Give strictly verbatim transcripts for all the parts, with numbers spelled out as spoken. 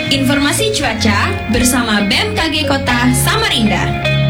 Informasi cuaca bersama B M K G Kota Samarinda.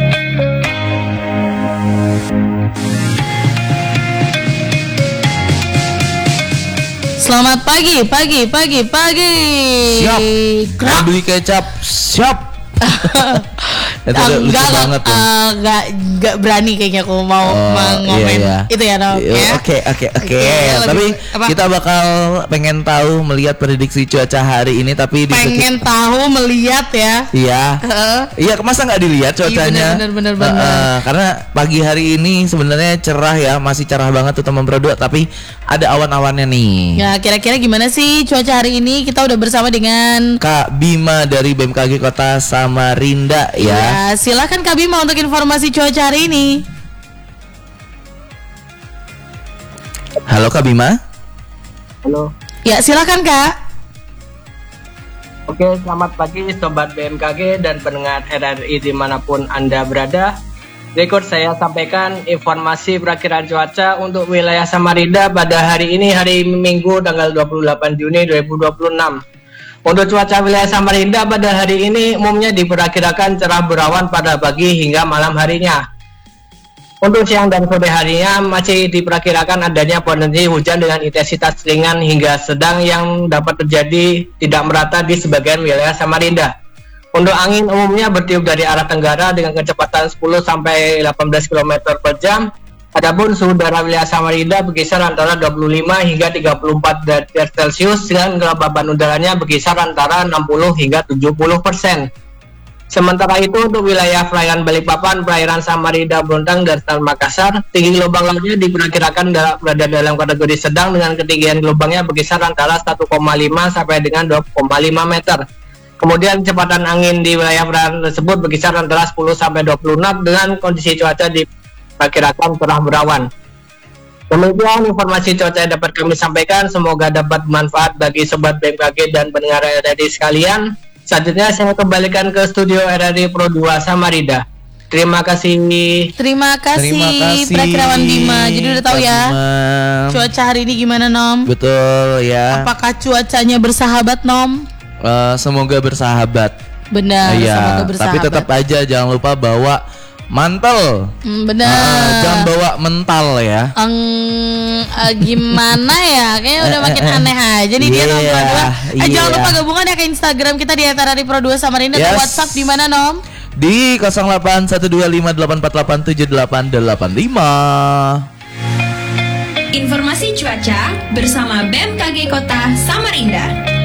Selamat pagi, pagi, pagi, pagi. Siap. Mau beli kecap, siap. Itu udah lucu Enggak, banget tuh. uh, enggak, enggak berani kayaknya aku mau Oh, mengomen iya, iya. itu ya, Nom. Iya, Ya? Oke, oke, oke. Oke, Tapi lebih- apa? kita bakal pengen tahu melihat prediksi cuaca hari ini, tapi di Pengen tahu melihat ya. Iya. Heeh. Iya, masa nggak dilihat cuacanya? Iya, bener, bener, bener, Uh, uh, bener. karena pagi hari ini sebenarnya cerah ya, masih cerah banget tuh teman berdua, tapi ada awan-awannya nih. Ya, kira-kira gimana sih cuaca hari ini? Kita udah bersama dengan Kak Bima dari B M K G Kota Samarinda ya. Ya, silakan Kak Bima untuk informasi cuaca hari ini. Halo Kak Bima. Halo. Ya, silakan Kak. Oke, selamat pagi Sobat B M K G dan pendengar R R I dimanapun Anda berada. Berikut saya sampaikan informasi perakiraan cuaca untuk wilayah Samarinda pada hari ini, hari Minggu tanggal dua puluh delapan Juni dua ribu dua puluh enam. Untuk cuaca wilayah Samarinda pada hari ini umumnya diperkirakan cerah berawan pada pagi hingga malam harinya. Untuk siang dan sore harinya masih diperkirakan adanya potensi hujan dengan intensitas ringan hingga sedang yang dapat terjadi tidak merata di sebagian wilayah Samarinda. Untuk angin umumnya bertiup dari arah tenggara dengan kecepatan sepuluh sampai delapan belas kilometer per jam. Adapun suhu udara wilayah Samarinda berkisar antara dua puluh lima hingga tiga puluh empat derajat Celcius dengan kelembaban udaranya berkisar antara enam puluh hingga tujuh puluh persen. Sementara itu untuk wilayah perairan Balikpapan, perairan Samarinda, Bontang, dan Selat Makassar, tinggi gelombang lautnya diperkirakan berada dalam kategori sedang dengan ketinggian gelombangnya berkisar antara satu koma lima sampai dengan dua koma lima meter. Kemudian kecepatan angin di wilayah perairan tersebut berkisar antara sepuluh sampai dua puluh knot dengan kondisi cuaca diperkirakan cerah berawan. Demikian informasi cuaca yang dapat kami sampaikan, semoga dapat bermanfaat bagi Sobat B M K G dan pendengar R R I sekalian. Selanjutnya saya kembalikan ke studio R R I Pro dua Samarinda. Terima kasih. Terima kasih, Terima kasih Prakirawan Bima. Jadi udah tahu Kak ya Bima. cuaca hari ini gimana, Nom? Betul ya. Apakah cuacanya bersahabat, Nom? Eh, semoga bersahabat. Benar, Iya, semoga bersahabat. tapi tetap aja jangan lupa bawa mantel. Hmm, benar. Eh, jangan bawa mental ya. Eng, eh, gimana ya? Kayaknya udah makin aneh aja nih dia Nom Iya, Pro dua. Eh, jangan iya. lupa gabungan ya ke Instagram kita di R R I Pro dua Samarinda atau Yes. WhatsApp di mana, Nom? Di nol delapan satu dua lima delapan empat delapan tujuh delapan delapan lima. Informasi cuaca bersama B M K G Kota Samarinda.